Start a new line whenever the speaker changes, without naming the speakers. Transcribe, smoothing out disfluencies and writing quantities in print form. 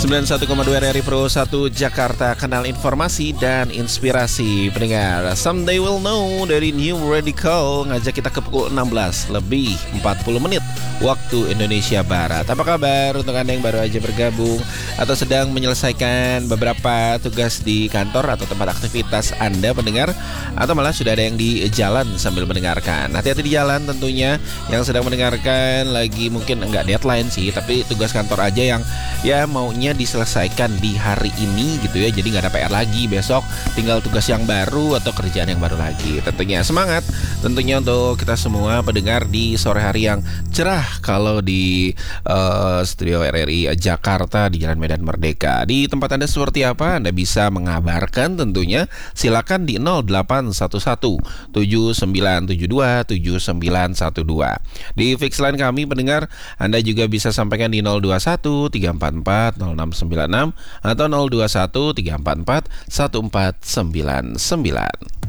91,2 RRI Pro 1 Jakarta, kenal informasi dan inspirasi pendengar. Someday We'll Know dari New Radical ngajak kita ke pukul 16 lebih 40 menit waktu Indonesia Barat. Apa kabar untuk Anda yang baru aja bergabung atau sedang menyelesaikan beberapa tugas di kantor atau tempat aktivitas Anda pendengar, atau malah sudah ada yang di jalan sambil mendengarkan. Hati-hati di jalan tentunya, yang sedang mendengarkan lagi mungkin enggak deadline sih, tapi tugas kantor aja yang ya maunya diselesaikan di hari ini gitu ya. Jadi nggak ada PR lagi, besok tinggal tugas yang baru atau kerjaan yang baru lagi. Tentunya semangat tentunya untuk kita semua pendengar di sore hari yang cerah kalau di studio RRI Jakarta di Jalan Medan Merdeka. Di tempat Anda seperti apa? Anda bisa mengabarkan tentunya. Silakan di 0811 7972 7912. Di fix line kami pendengar, Anda juga bisa sampaikan di 021 344 0696 atau 021 344 1499.